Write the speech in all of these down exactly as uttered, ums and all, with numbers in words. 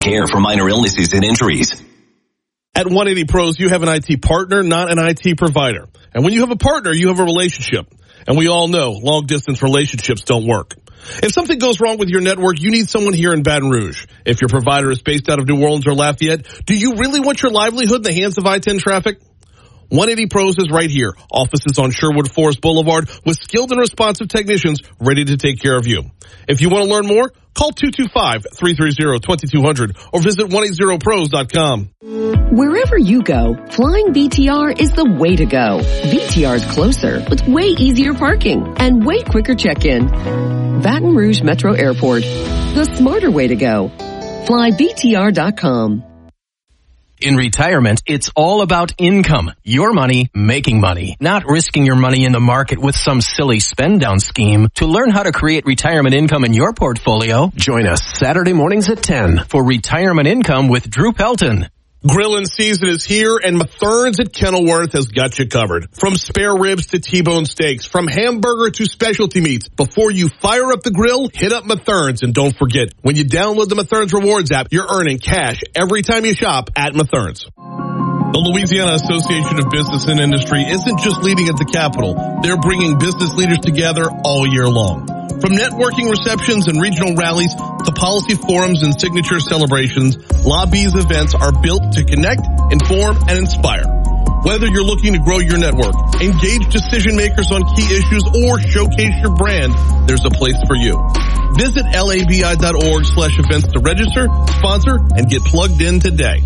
care for minor illnesses and injuries. At one eighty Pros, you have an I T partner, not an I T provider. And when you have a partner, you have a relationship. And we all know long-distance relationships don't work. If something goes wrong with your network, you need someone here in Baton Rouge. If your provider is based out of New Orleans or Lafayette, do you really want your livelihood in the hands of I ten traffic? one eighty Pros is right here. Offices on Sherwood Forest Boulevard with skilled and responsive technicians ready to take care of you. If you want to learn more, call two two five, three three zero, two two zero zero or visit one eighty pros dot com. Wherever you go, flying B T R is the way to go. B T R is closer with way easier parking and way quicker check-in. Baton Rouge Metro Airport, the smarter way to go. Fly B T R dot com. In retirement, it's all about income. Your money making money, not risking your money in the market with some silly spend down scheme. To learn how to create retirement income in your portfolio, join us Saturday mornings at ten for Retirement Income with Drew Pelton. Grillin' season is here, and Mathern's at Kenilworth has got you covered. From spare ribs to T-bone steaks, from hamburger to specialty meats. Before you fire up the grill, hit up Mathern's. And don't forget, when you download the Mathern's Rewards app, you're earning cash every time you shop at Mathern's. The Louisiana Association of Business and Industry isn't just leading at the Capitol. They're bringing business leaders together all year long. From networking receptions and regional rallies to policy forums and signature celebrations, Lobby's events are built to connect, inform, and inspire. Whether you're looking to grow your network, engage decision makers on key issues, or showcase your brand, there's a place for you. Visit labi.org slash events to register, sponsor, and get plugged in today.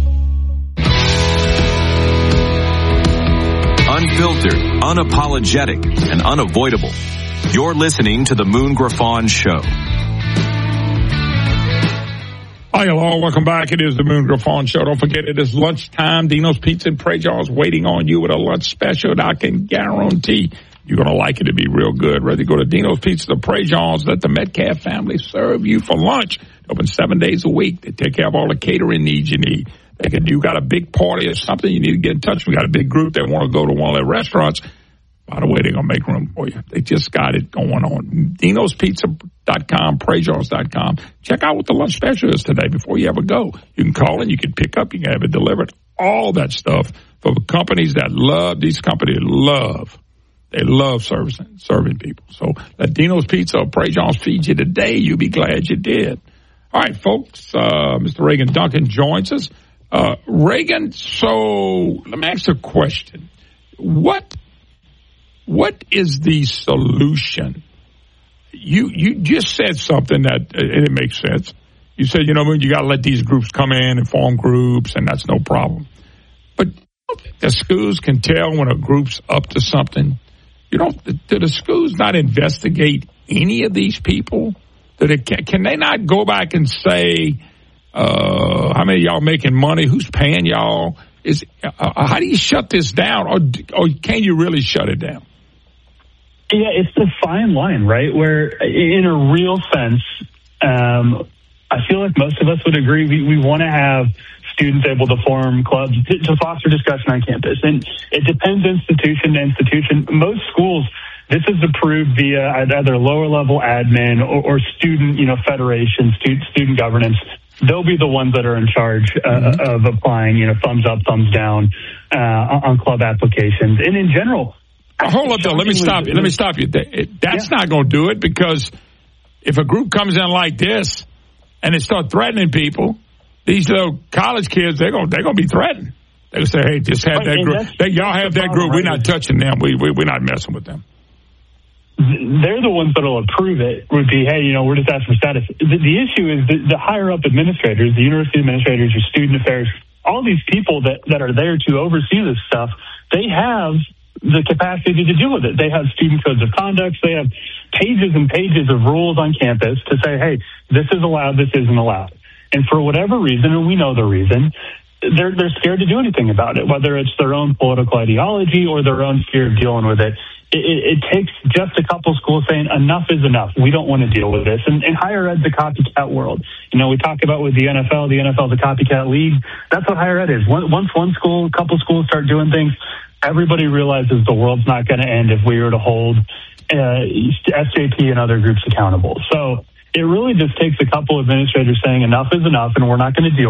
Unfiltered, unapologetic, and unavoidable. You're listening to the Moon Griffon Show. Hi, hello. Welcome back. It is the Moon Griffon Show. Don't forget, it is lunchtime. Dino's Pizza and Prejaws waiting on you with a lunch special that I can guarantee you're going to like it. It'll be real good. Ready to go to Dino's Pizza and Prejaws. Let the Metcalf family serve you for lunch. Open seven days a week. They take care of all the catering needs you need. They can, you got a big party or something, you need to get in touch. We got a big group that want to go to one of their restaurants. By the way, they're going to make room for you. They just got it going on. Dinos Pizza dot com, Prejaws dot com. Check out what the lunch special is today before you ever go. You can call and you can pick up. You can have it delivered. All that stuff for the companies that love, these companies love. They love servicing, serving people. So let Dino's Pizza or Prejaws feed you today. You'll be glad you did. All right, folks. Uh, Mister Reagan Duncan joins us. Uh, Reagan, so let me ask a question. What What is the solution? You you just said something that, and it makes sense. You said, you know, you got to let these groups come in and form groups, and that's no problem. But the schools can tell when a group's up to something. You don't, do the schools not investigate any of these people? Do they, can, can they not go back and say, uh, how many of y'all making money? Who's paying y'all? Is uh, how do you shut this down, or or can you really shut it down? Yeah, it's the fine line, right? Where, in a real sense, um, I feel like most of us would agree we, we want to have students able to form clubs to, to foster discussion on campus. And it depends institution to institution. Most schools, this is approved via either lower level admin or, or student, you know, federation, student, student governance. They'll be the ones that are in charge uh, mm-hmm. of applying, you know, thumbs up, thumbs down uh, on club applications. And in general, hold up, though. Let me stop you. Let me stop you. That's yeah. not going to do it, because if a group comes in like this and they start threatening people, these little college kids, they're going they're going to be threatened. They'll say, "Hey, just have right, that group. They, y'all have that group. Right? We're not touching them. We, we we're not messing with them." They're the ones that will approve it. Would be, hey, you know, we're just asking for status. The, the issue is the, the higher up administrators, the university administrators, your student affairs, all these people that that are there to oversee this stuff. They have the capacity to deal with it. They have student codes of conduct. They have pages and pages of rules on campus to say, hey, this is allowed, this isn't allowed. And for whatever reason, and we know the reason, they're they're scared to do anything about it, whether it's their own political ideology or their own fear of dealing with it. It, it, it takes just a couple schools saying enough is enough. We don't want to deal with this. And, and higher ed's a copycat world. You know, we talk about with the N F L, the N F L is a copycat league. That's what higher ed is. Once one school, a couple schools start doing things, everybody realizes the world's not going to end if we were to hold uh, S J P and other groups accountable. So it really just takes a couple administrators saying enough is enough and we're not going to deal